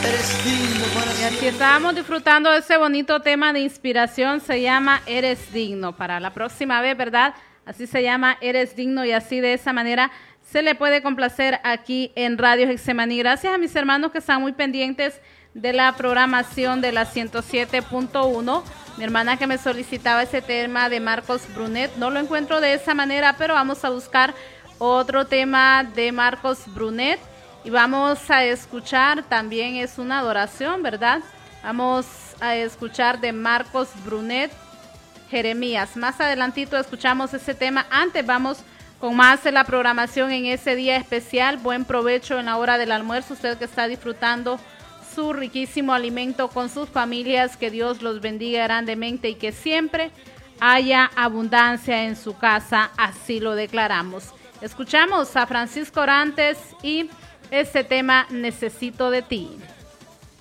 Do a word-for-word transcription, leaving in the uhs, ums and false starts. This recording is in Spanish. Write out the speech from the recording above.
Eres digno para Y siempre. así estábamos disfrutando de ese bonito tema de inspiración, se llama Eres digno. Para la próxima vez, ¿verdad? Así se llama Eres digno y así de esa manera se le puede complacer aquí en Radio Getsemaní. Gracias a mis hermanos que están muy pendientes de la programación de la ciento siete punto uno. Mi hermana que me solicitaba ese tema de Marcos Brunet, no lo encuentro de esa manera, pero vamos a buscar otro tema de Marcos Brunet y vamos a escuchar, también es una adoración, ¿verdad? Vamos a escuchar de Marcos Brunet, Jeremías. Más adelantito escuchamos ese tema. Antes vamos con más de la programación en ese día especial. Buen provecho en la hora del almuerzo. Usted que está disfrutando su riquísimo alimento con sus familias. Que Dios los bendiga grandemente y que siempre haya abundancia en su casa. Así lo declaramos. Escuchamos a Francisco Orantes y este tema, Necesito de ti.